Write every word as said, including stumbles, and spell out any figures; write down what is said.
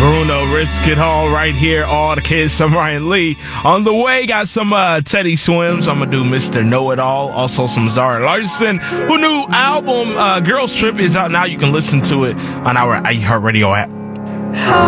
Bruno, Risk It All right here. All the kids. I'm Ryan Lee. On the way, got some uh, Teddy Swims. I'm going to do Mister Know-It-All. Also some Zara Larson, who new album, uh, Girls Trip, is out now. You can listen to it on our iHeartRadio app.